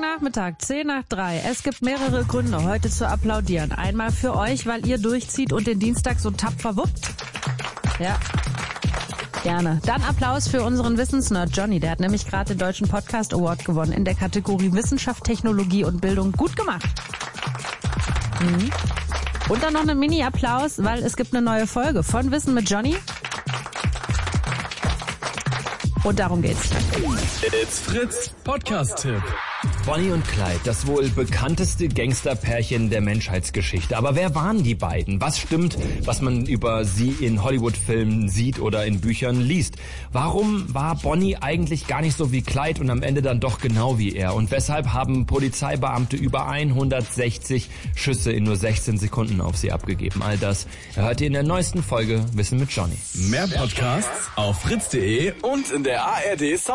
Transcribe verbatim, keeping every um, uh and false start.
Nachmittag, zehn nach drei. Es gibt mehrere Gründe, heute zu applaudieren. Einmal für euch, weil ihr durchzieht und den Dienstag so tapfer wuppt. Ja, gerne. Dann Applaus für unseren Wissensnerd Johnny. Der hat nämlich gerade den Deutschen Podcast Award gewonnen in der Kategorie Wissenschaft, Technologie und Bildung. Gut gemacht. Mhm. Und dann noch einen Mini-Applaus, weil es gibt eine neue Folge von Wissen mit Johnny. Und darum geht's. It's Fritz Podcast-Tipp. Bonnie und Clyde, das wohl bekannteste Gangsterpärchen der Menschheitsgeschichte. Aber wer waren die beiden? Was stimmt, was man über sie in Hollywood-Filmen sieht oder in Büchern liest? Warum war Bonnie eigentlich gar nicht so wie Clyde und am Ende dann doch genau wie er? Und weshalb haben Polizeibeamte über hundertsechzig Schüsse in nur sechzehn Sekunden auf sie abgegeben? All das hört ihr in der neuesten Folge Wissen mit Johnny. Mehr Podcasts auf fritz punkt de und in der A R D Sound